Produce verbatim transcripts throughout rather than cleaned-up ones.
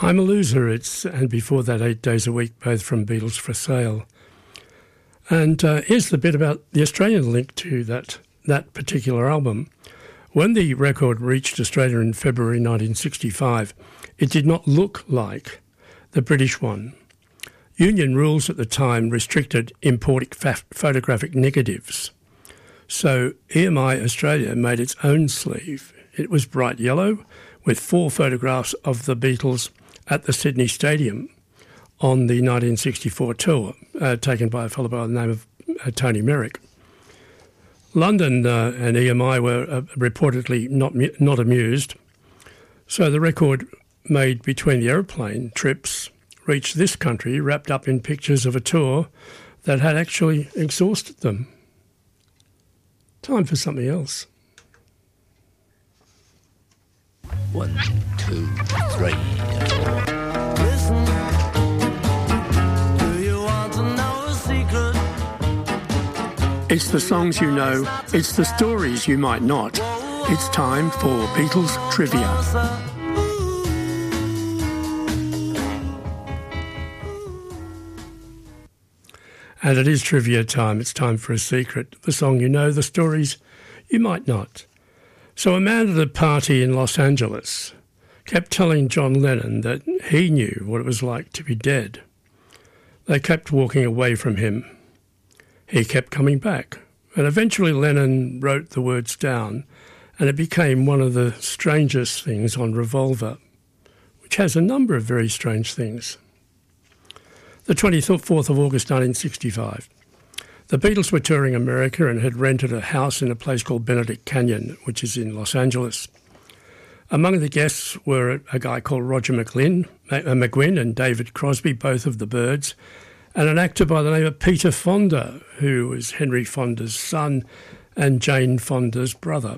I'm a Loser, it's, and before that, Eight Days a Week, both from Beatles for Sale. And uh, here's the bit about the Australian link to that, that particular album. When the record reached Australia in February nineteen sixty-five, it did not look like the British one. Union rules at the time restricted importing fa- photographic negatives. So E M I Australia made its own sleeve. It was bright yellow with four photographs of the Beatles at the Sydney Stadium on the nineteen sixty-four tour, uh, taken by a fellow by the name of uh, Tony Merrick. London uh, and E M I were uh, reportedly not not amused, so the record made between the aeroplane trips reached this country wrapped up in pictures of a tour that had actually exhausted them. Time for something else. One, two, three, four. Listen, do you want to know a secret? It's the songs you know, it's the stories you might not. It's time for Beatles Trivia. And it is trivia time. It's time for a secret. The song you know, the stories you might not. So a man at a party in Los Angeles kept telling John Lennon that he knew what it was like to be dead. They kept walking away from him. He kept coming back. And eventually Lennon wrote the words down, and it became one of the strangest things on Revolver, which has a number of very strange things. The twenty-fourth of August nineteen sixty-five. The Beatles were touring America and had rented a house in a place called Benedict Canyon, which is in Los Angeles. Among the guests were a guy called Roger McGuinn, McGuinn and David Crosby, both of the Byrds, and an actor by the name of Peter Fonda, who was Henry Fonda's son and Jane Fonda's brother.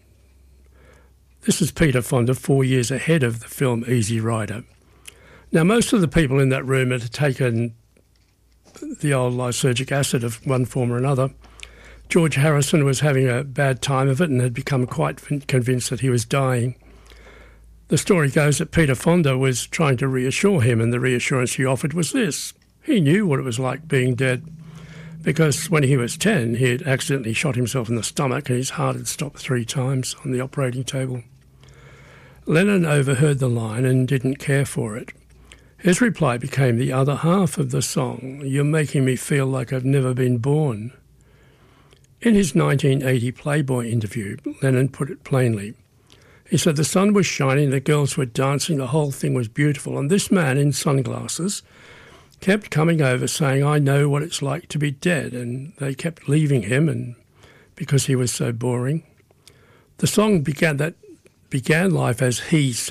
This is Peter Fonda four years ahead of the film Easy Rider. Now, most of the people in that room had taken the old lysergic acid of one form or another. George Harrison was having a bad time of it and had become quite convinced that he was dying. The story goes that Peter Fonda was trying to reassure him, and the reassurance he offered was this. He knew what it was like being dead, because when he was ten, he had accidentally shot himself in the stomach and his heart had stopped three times on the operating table. Lennon overheard the line and didn't care for it. His reply became the other half of the song, "You're making me feel like I've never been born." In his nineteen eighty Playboy interview, Lennon put it plainly. He said the sun was shining, the girls were dancing, the whole thing was beautiful, and this man in sunglasses kept coming over saying, "I know what it's like to be dead," and they kept leaving him and because he was so boring. The song began that began life as he